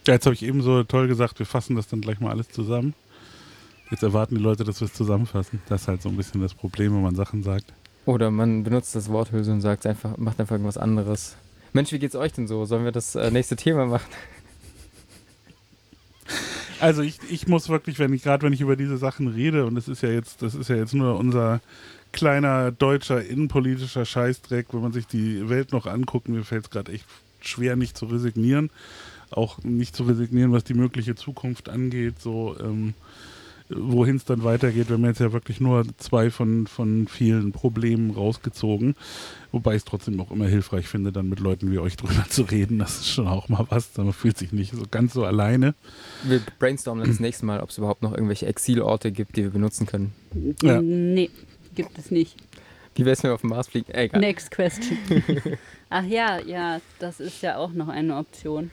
Ja, jetzt habe ich eben so toll gesagt, wir fassen das dann gleich mal alles zusammen. Jetzt erwarten die Leute, dass wir es zusammenfassen. Das ist halt so ein bisschen das Problem, wenn man Sachen sagt. Oder man benutzt das Worthülse und sagt einfach, macht einfach irgendwas anderes. Mensch, wie geht's euch denn so? Sollen wir das nächste Thema machen? Also ich muss wirklich, wenn ich über diese Sachen rede, und das ist ja jetzt nur unser kleiner deutscher innenpolitischer Scheißdreck, wenn man sich die Welt noch anguckt, mir fällt es gerade echt schwer, nicht zu resignieren. Auch nicht zu resignieren, was die mögliche Zukunft angeht, so wohin es dann weitergeht. Wir haben jetzt ja wirklich nur 2 von vielen Problemen rausgezogen. Wobei ich es trotzdem auch immer hilfreich finde, dann mit Leuten wie euch drüber zu reden. Das ist schon auch mal was. Man fühlt sich nicht so ganz so alleine. Wir brainstormen das nächste Mal, ob es überhaupt noch irgendwelche Exilorte gibt, die wir benutzen können. Ja. Nee, gibt es nicht. Wie wär's, wenn wir auf den Mars fliegen? Egal. Next question. Ach ja, das ist ja auch noch eine Option.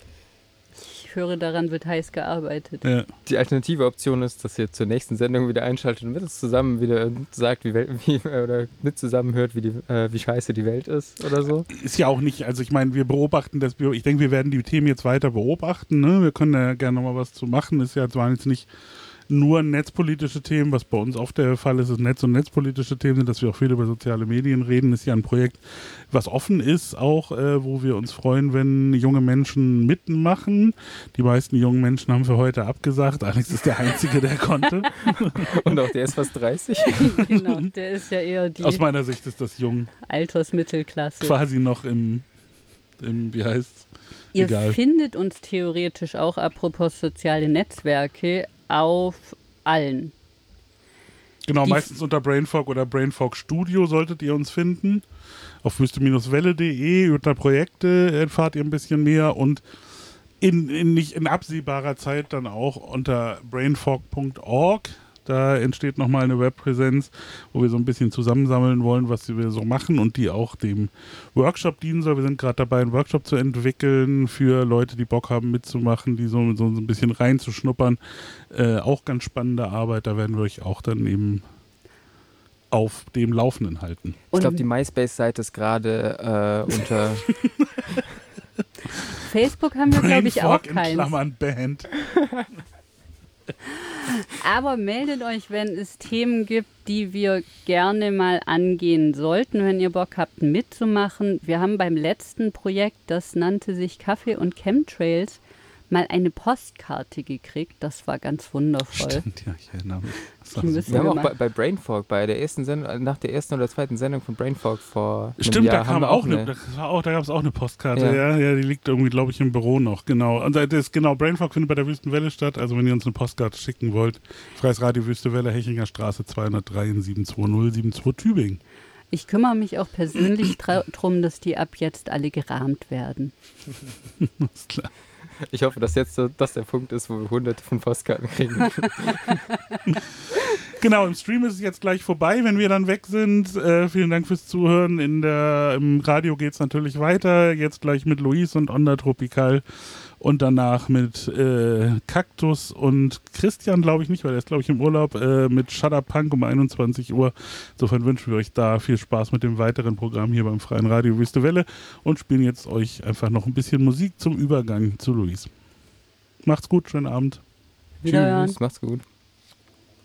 Ich höre, daran wird heiß gearbeitet. Ja. Die alternative Option ist, dass ihr zur nächsten Sendung wieder einschaltet und mit uns zusammen wieder sagt, oder mit zusammenhört, wie scheiße die Welt ist oder so. Ist ja auch nicht, also ich meine, wir beobachten das, ich denke, wir werden die Themen jetzt weiter beobachten, ne? Wir können ja gerne nochmal was zu machen. Ist ja zwar jetzt nicht nur netzpolitische Themen, was bei uns oft der Fall ist, dass Netz- und netzpolitische Themen sind, dass wir auch viel über soziale Medien reden, ist ja ein Projekt, was offen ist, auch wo wir uns freuen, wenn junge Menschen mitmachen. Die meisten jungen Menschen haben für heute abgesagt. Alex ist der Einzige, der konnte. Und auch der ist fast 30. Genau, der ist ja eher die Aus meiner Sicht ist das jung. Altersmittelklasse. Quasi noch im wie heißt's? Ihr Egal. findet uns theoretisch auch, apropos soziale Netzwerke, auf allen. Genau, Die meistens unter Brainfog oder Brainfog Studio solltet ihr uns finden. Auf wüste-welle.de unter Projekte erfahrt ihr ein bisschen mehr und nicht in absehbarer Zeit dann auch unter brainfog.org. Da entsteht nochmal eine Webpräsenz, wo wir so ein bisschen zusammensammeln wollen, was wir so machen und die auch dem Workshop dienen soll. Wir sind gerade dabei, einen Workshop zu entwickeln für Leute, die Bock haben mitzumachen, die so ein bisschen reinzuschnuppern. Auch ganz spannende Arbeit, da werden wir euch auch dann eben auf dem Laufenden halten. Ich glaube, die MySpace-Seite ist gerade unter... Facebook haben wir, glaube ich, auch Brainfog in keins. Klammern Band. Aber meldet euch, wenn es Themen gibt, die wir gerne mal angehen sollten, wenn ihr Bock habt mitzumachen. Wir haben beim letzten Projekt, das nannte sich Kaffee und Chemtrails, mal eine Postkarte gekriegt. Das war ganz wundervoll. Stimmt, ja, ich erinnere mich. Die müssen Wir haben wir auch bei Brainfog, bei der ersten Sendung, nach der ersten oder zweiten Sendung von Brainfog vor einem Stimmt, Jahr, da kam haben wir auch eine. da gab es auch eine Postkarte, Ja. ja, die liegt irgendwie, glaube ich, im Büro noch, genau. Und Brainfog findet bei der Wüstenwelle statt, also wenn ihr uns eine Postkarte schicken wollt, Freies Radio Wüstewelle, Hechinger Straße 203 in 72072 Tübingen. Ich kümmere mich auch persönlich darum, dass die ab jetzt alle gerahmt werden. Alles klar. Ich hoffe, dass jetzt so das der Punkt ist, wo wir hunderte von Postkarten kriegen. Genau, im Stream ist es jetzt gleich vorbei, wenn wir dann weg sind. Vielen Dank fürs Zuhören. Im Radio geht es natürlich weiter. Jetzt gleich mit Luis und Onda Tropical und danach mit Kaktus und Christian, glaube ich nicht, weil er ist, glaube ich, im Urlaub, mit Shut Up Punk um 21 Uhr. Insofern wünschen wir euch da viel Spaß mit dem weiteren Programm hier beim Freien Radio Wüste Welle und spielen jetzt euch einfach noch ein bisschen Musik zum Übergang zu Luis. Macht's gut, schönen Abend. Wiederhören. Tschüss, macht's gut.